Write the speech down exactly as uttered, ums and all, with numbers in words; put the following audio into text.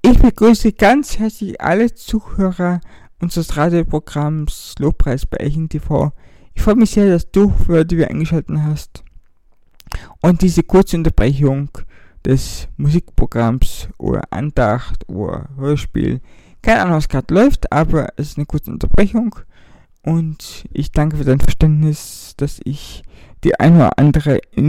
Ich begrüße ganz herzlich alle Zuhörer unseres Radioprogramms Lobpreis bei Echen T V. Ich freue mich sehr, dass du für die eingeschaltet hast. Und diese kurze Unterbrechung des Musikprogramms oder Andacht oder Hörspiel, keine Ahnung, was gerade läuft, aber es ist eine kurze Unterbrechung. Und ich danke für dein Verständnis, dass ich die eine oder andere